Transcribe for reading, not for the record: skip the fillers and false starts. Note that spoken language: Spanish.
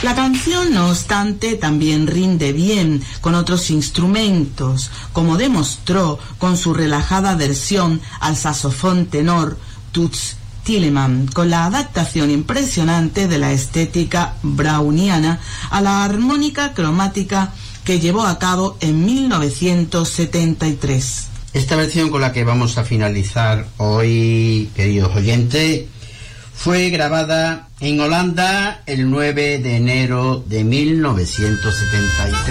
La canción, no obstante, también rinde bien con otros instrumentos, como demostró con su relajada versión al saxofón tenor Toots Thielemans, con la adaptación impresionante de la estética browniana a la armónica cromática que llevó a cabo en 1973. Esta versión con la que vamos a finalizar hoy, queridos oyentes, fue grabada en Holanda el 9 de enero de 1973.